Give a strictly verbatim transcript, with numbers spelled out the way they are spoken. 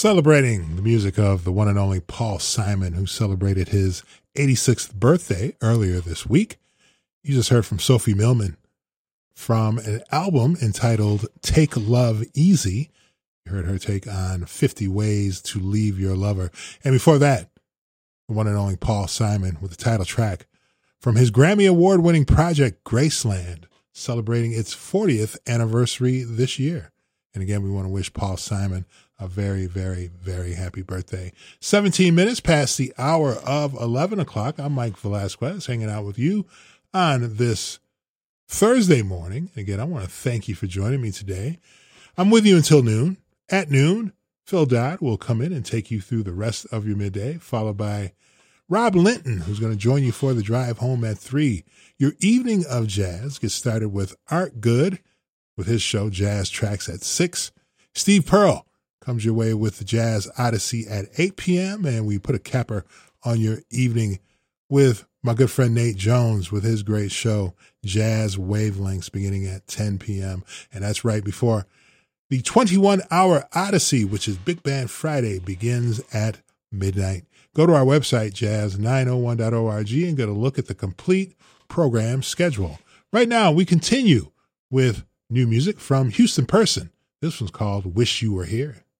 Celebrating the music of the one and only Paul Simon, who celebrated his eighty-sixth birthday earlier this week. You just heard from Sophie Millman from an album entitled Take Love Easy. You heard her take on fifty Ways to Leave Your Lover. And before that, the one and only Paul Simon with the title track from his Grammy Award-winning project, Graceland, celebrating its fortieth anniversary this year. And again, we want to wish Paul Simon a very, very, very happy birthday. seventeen minutes past the hour of eleven o'clock. I'm Mike Velasquez, hanging out with you on this Thursday morning. Again, I want to thank you for joining me today. I'm with you until noon. At noon, Phil Dodd will come in and take you through the rest of your midday, followed by Rob Linton, who's going to join you for the drive home at three. Your evening of jazz gets started with Art Good with his show Jazz Tracks at six. Steve Pearl comes your way with the Jazz Odyssey at eight p.m. And we put a capper on your evening with my good friend Nate Jones with his great show Jazz Wavelengths beginning at ten p.m. And that's right before the twenty-one hour Odyssey, which is Big Band Friday, begins at midnight. Go to our website, jazz nine oh one dot org, and get a look at the complete program schedule. Right now, we continue with new music from Houston Person. This one's called Wish You Were Here.